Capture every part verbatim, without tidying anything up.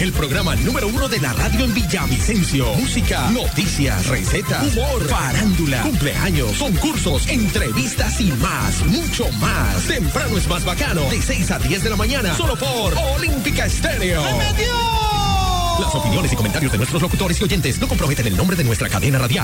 el programa número uno de la radio en Villavicencio. Música, noticias, recetas, humor, farándula, cumpleaños, concursos, entrevistas y más, mucho más. Temprano es más bacano, de seis a diez de la mañana, solo por Olímpica Estéreo. ¡Me metió! Las opiniones y comentarios de nuestros locutores y oyentes no comprometen el nombre de nuestra cadena radial.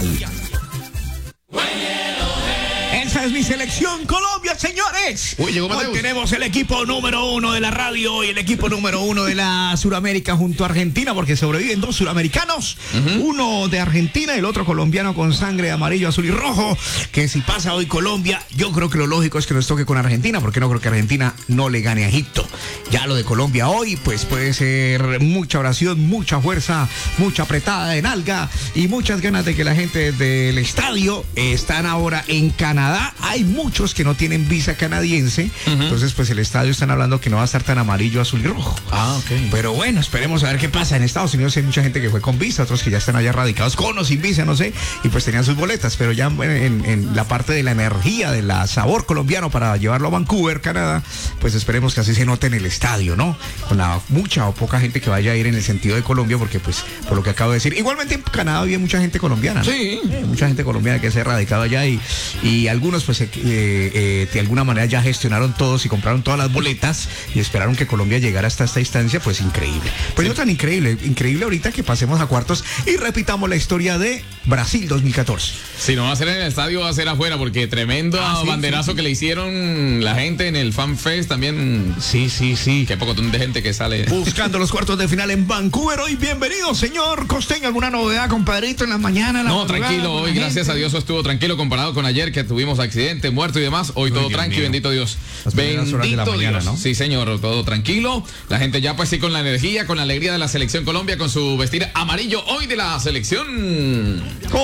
Esa es mi selección Colombia, señores. Uy, llegó Hoy tenemos el equipo número uno de la radio y el equipo número uno de la Suramérica junto a Argentina, porque sobreviven dos suramericanos, uh-huh. uno de Argentina y el otro colombiano con sangre amarillo, azul y rojo, que si pasa hoy Colombia, yo creo que lo lógico es que nos toque con Argentina, porque no creo que Argentina no le gane a Egipto. Ya lo de Colombia hoy, pues puede ser mucha oración, mucha fuerza, mucha apretada de nalga y muchas ganas de que la gente del estadio están ahora en Canadá. Hay muchos que no tienen visa canadiense, uh-huh. entonces pues el estadio están hablando que no va a estar tan amarillo, azul y rojo. Ah, ok. Pero bueno, esperemos a ver qué pasa. En Estados Unidos hay mucha gente que fue con visa, otros que ya están allá radicados con o sin visa, no sé, y pues tenían sus boletas, pero ya en, en la parte de la energía, de la sabor colombiano para llevarlo a Vancouver, Canadá, pues esperemos que así se note en el estadio, ¿no? Con la mucha o poca gente que vaya a ir en el sentido de Colombia, porque pues por lo que acabo de decir, igualmente en Canadá había mucha gente colombiana, ¿no? Sí. Eh, mucha gente colombiana que se ha radicado allá y, y algunos pues eh, eh, de alguna manera ya gestionaron todos y compraron todas las boletas y esperaron que Colombia llegara hasta esta instancia, pues increíble. Pues sí. No tan increíble, increíble ahorita que pasemos a cuartos y repitamos la historia de Brasil dos mil catorce. Si no va a ser en el estadio, va a ser afuera, porque tremendo ah, sí, banderazo sí, sí. que le hicieron la gente en el Fan Fest también. Sí, sí, sí. Qué poco de gente que sale. Buscando los cuartos de final en Vancouver. Hoy, bienvenido, señor Costeño. ¿Alguna novedad, compadrito, en la mañana? La no, tranquilo. Hoy, gracias a Dios, estuvo tranquilo comparado con ayer, que tuvimos accidente, muerto y demás. Hoy todo tranquilo, bendito Dios. Bendito de la mañana, Dios. ¿No? Sí, señor, todo tranquilo. La gente ya pues sí con la energía, con la alegría de la selección Colombia, con su vestir amarillo hoy de la selección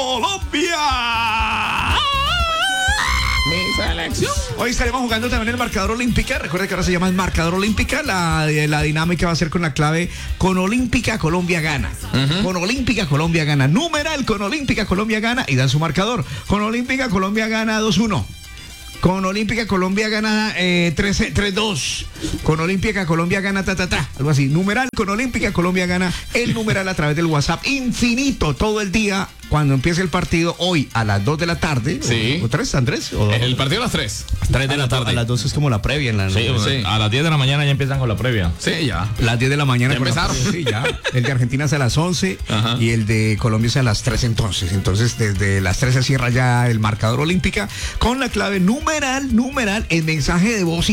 Colombia. Mi selección. Hoy estaremos jugando también el marcador olímpica. Recuerda que ahora se llama el marcador olímpica. La, la dinámica va a ser con la clave con Olímpica Colombia gana. Uh-huh. Con Olímpica Colombia gana. Numeral con Olímpica Colombia gana y dan su marcador. Con Olímpica Colombia gana dos uno. Con Olímpica Colombia gana eh, tres dos. Con Olímpica Colombia gana ta ta ta. Algo así. Numeral con Olímpica Colombia gana. El numeral a través del WhatsApp infinito todo el día. Cuando empiece el partido hoy a las dos de la tarde. Sí. ¿O, o tres? ¿Andrés? ¿O el partido a las tres. tres de la tarde. A las dos es como la previa. En la, sí, no, sí. A las diez de la mañana ya empiezan con la previa. Sí, ya. Las diez de la mañana. Ya empezaron. La, sí, ya. El de Argentina es a las once. Ajá. Y el de Colombia es a las tres entonces. Entonces desde las tres se cierra ya el marcador olímpica con la clave numeral, numeral, el mensaje de voz.